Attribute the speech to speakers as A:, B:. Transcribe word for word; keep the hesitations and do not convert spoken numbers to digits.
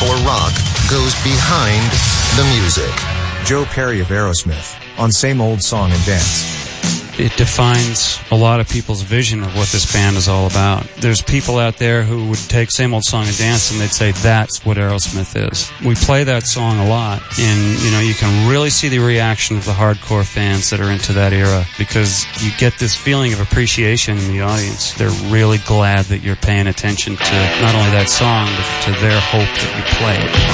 A: for rock goes behind the music.
B: Joe Perry of Aerosmith on Same Old Song and Dance.
C: It defines a lot of people's vision of what this band is all about. There's people out there who would take Same Old Song and Dance and they'd say that's what Aerosmith is. We play that song a lot, and you know you can really see the reaction of the hardcore fans that are into that era, because you get this feeling of appreciation in the audience. They're really glad that you're paying attention to not only that song, but to their hope that you play it.